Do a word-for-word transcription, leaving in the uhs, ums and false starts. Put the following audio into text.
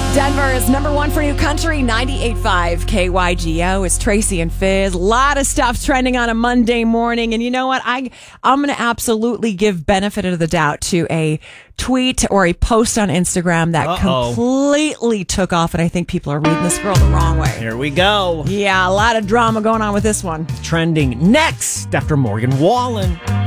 Denver is number one for new country, ninety-eight point five K Y G O. It's Tracy and Fizz. A lot of stuff trending on a Monday morning. And you know what? I, I'm going to absolutely give benefit of the doubt to a tweet or a post on Instagram that Uh-oh. completely took off. And I think people are reading this girl the wrong way. Here we go. Yeah, a lot of drama going on with this one. Trending next after Morgan Wallen.